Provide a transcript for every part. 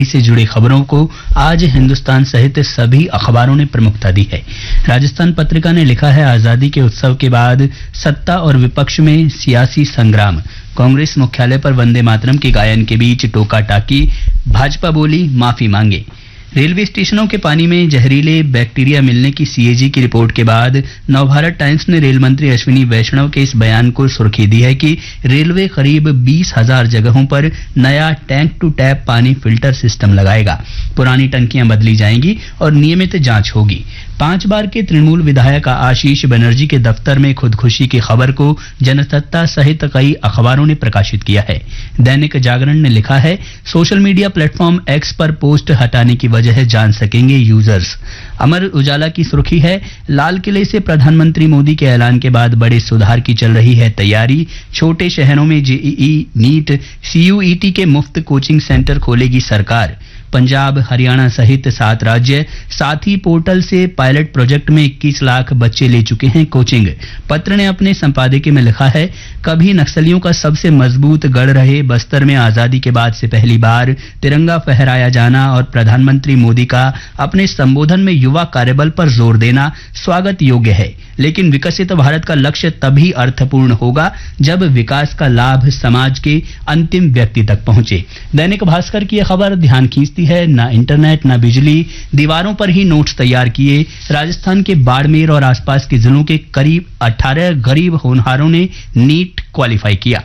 से जुड़ी खबरों को आज हिंदुस्तान सहित सभी अखबारों ने प्रमुखता दी है। राजस्थान पत्रिका ने लिखा है, आजादी के उत्सव के बाद सत्ता और विपक्ष में सियासी संग्राम। कांग्रेस मुख्यालय पर वंदे मातरम के गायन के बीच टोका टाकी, भाजपा बोली माफी मांगे। रेलवे स्टेशनों के पानी में जहरीले बैक्टीरिया मिलने की सीएजी की रिपोर्ट के बाद नवभारत टाइम्स ने रेल मंत्री अश्विनी वैष्णव के इस बयान को सुर्खी दी है कि रेलवे करीब 20,000 जगहों पर नया टैंक टू टैप पानी फिल्टर सिस्टम लगाएगा। पुरानी टंकियां बदली जाएंगी और नियमित जांच होगी। 5 बार के तृणमूल विधायक आशीष बनर्जी के दफ्तर में खुदकुशी की खबर को जनसत्ता सहित कई अखबारों ने प्रकाशित किया है। दैनिक जागरण ने लिखा है, सोशल मीडिया प्लेटफॉर्म एक्स पर पोस्ट हटाने की वजह जान सकेंगे यूजर्स। अमर उजाला की सुर्खी है, लाल किले से प्रधानमंत्री मोदी के ऐलान के बाद बड़े सुधार की चल रही है तैयारी। छोटे शहरों में जेईई, नीट, सीयूईटी के मुफ्त कोचिंग सेंटर खोलेगी सरकार। पंजाब, हरियाणा सहित 7 राज्य साथी पोर्टल से पायलट प्रोजेक्ट में 21 लाख बच्चे ले चुके हैं कोचिंग। पत्र ने अपने संपादकीय में लिखा है, कभी नक्सलियों का सबसे मजबूत गढ़ रहे बस्तर में आजादी के बाद से पहली बार तिरंगा फहराया जाना और प्रधानमंत्री मोदी का अपने संबोधन में युवा कार्यबल पर जोर देना स्वागत योग्य है। लेकिन विकसित भारत का लक्ष्य तभी अर्थपूर्ण होगा जब विकास का लाभ समाज के अंतिम व्यक्ति तक पहुंचे। दैनिक भास्कर की यह खबर ध्यान खींचती है, ना इंटरनेट ना बिजली, दीवारों पर ही नोट्स तैयार किए। राजस्थान के बाड़मेर और आसपास के जिलों के करीब 18 गरीब होनहारों ने नीट क्वालिफाई किया।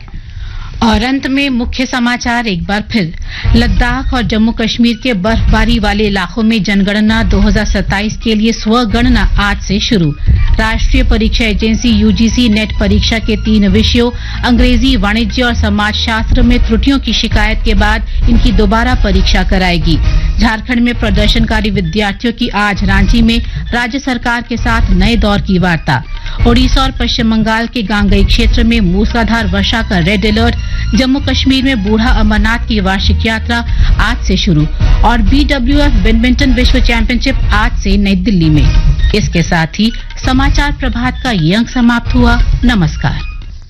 और अंत में मुख्य समाचार एक बार फिर, लद्दाख और जम्मू कश्मीर के बर्फबारी वाले इलाकों में जनगणना 2027 के लिए स्वगणना आज से शुरू। राष्ट्रीय परीक्षा एजेंसी यूजीसी नेट परीक्षा के 3 विषयों अंग्रेजी, वाणिज्य और समाजशास्त्र में त्रुटियों की शिकायत के बाद इनकी दोबारा परीक्षा कराएगी। झारखंड में प्रदर्शनकारी विद्यार्थियों की आज रांची में राज्य सरकार के साथ नए दौर की वार्ता। ओडिशा और पश्चिम बंगाल के गांगई क्षेत्र में मूसलाधार वर्षा का रेड अलर्ट। जम्मू कश्मीर में बूढ़ा अमरनाथ की वार्षिक यात्रा आज से शुरू। और BWF बैडमिंटन विश्व चैंपियनशिप आज से नई दिल्ली में। इसके साथ ही समाचार प्रभात का ये अंक समाप्त हुआ। नमस्कार।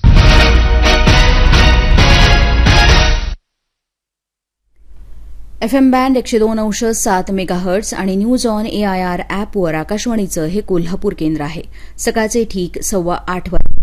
FM बँड 102.7 मेगाहर्ट्ज आणि न्यूज ऑन AIR ॲपवर आकाशवाणीचं हे कोल्हापूर केंद्र आहे। सकाळचे ठीक 7:15